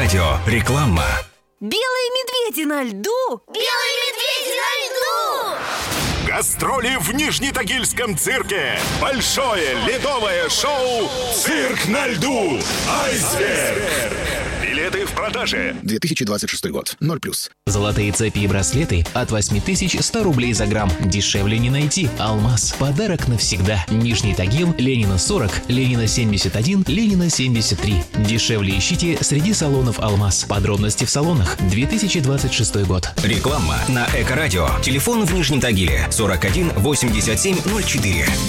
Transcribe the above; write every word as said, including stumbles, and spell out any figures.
Эко-радио. Реклама. Белые медведи на льду! Белые медведи на льду! Гастроли в Нижнетагильском цирке. Большое ледовое шоу «Цирк на льду». Айсберг. Билеты в продаже. две тысячи двадцать шестой год. ноль плюс. Золотые цепи и браслеты от восемь тысяч сто рублей за грамм. Дешевле не найти. Алмаз. Подарок навсегда. Нижний Тагил, Ленина сорок, Ленина семьдесят один, Ленина семьдесят три. Дешевле ищите среди салонов Алмаз. Подробности в салонах. две тысячи двадцать шестой год. Реклама на Эко-радио. Телефон в Нижнем Тагиле сорок один восемьдесят семь ноль четыре.